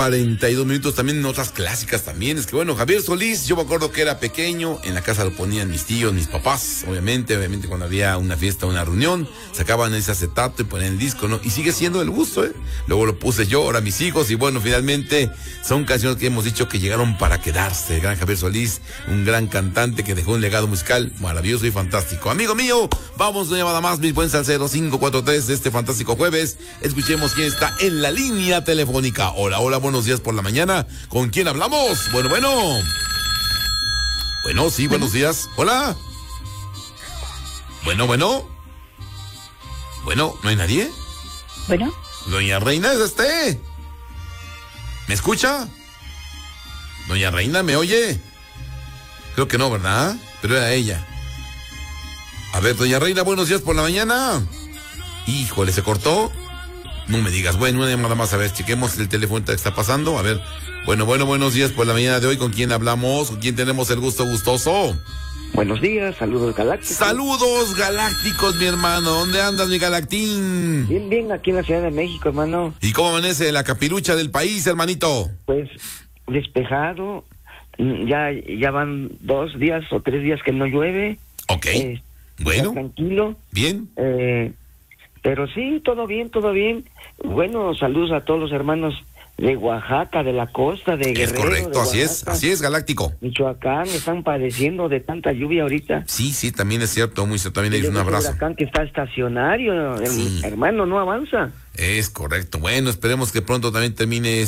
42 minutos también en otras clásicas también. Es que bueno, Javier Solís, yo me acuerdo que era pequeño, en la casa lo ponían mis tíos, mis papás, obviamente cuando había una fiesta, una reunión, sacaban ese acetato y ponían el disco, ¿no? Y sigue siendo el gusto, ¿eh? Luego lo puse yo, ahora mis hijos, y bueno, finalmente son canciones que hemos dicho que llegaron para quedarse. El gran Javier Solís, un gran cantante que dejó un legado musical maravilloso y fantástico. Amigo mío, vamos una llamada más, mi buen salsero 543 de este fantástico jueves. Escuchemos quién está en la línea telefónica. Hola, hola, buenos días por la mañana. ¿Con quién hablamos? Bueno. Bueno, sí, buenos días. Hola. Bueno, ¿no hay nadie? Bueno. Doña Reina, ¿es ¿Me escucha? Doña Reina, ¿me oye? Creo que no, ¿verdad? Pero era ella. A ver, doña Reina, buenos días por la mañana. Híjole, ¿se cortó? No me digas. Bueno, una llamada más, a ver, chequemos el teléfono que está pasando. A ver, bueno, buenos días por la mañana de hoy. ¿Con quién hablamos? ¿Con quién tenemos el gusto gustoso? Buenos días, saludos galácticos. Saludos galácticos, mi hermano. ¿Dónde andas, mi galactín? Bien, aquí en la Ciudad de México, hermano. ¿Y cómo amanece la capirucha del país, hermanito? Pues, despejado. Ya van 2 días o 3 días que no llueve. Ok, bueno. Tranquilo. Bien. Pero sí, todo bien. Bueno, saludos a todos los hermanos de Oaxaca, de la costa, de Guerrero. Es correcto, así es, galáctico. Michoacán, están padeciendo de tanta lluvia ahorita. Sí, también es cierto, muy cierto, también le un abrazo. El huracán que está estacionario, sí. hermano, no avanza. Es correcto, bueno, esperemos que pronto también termine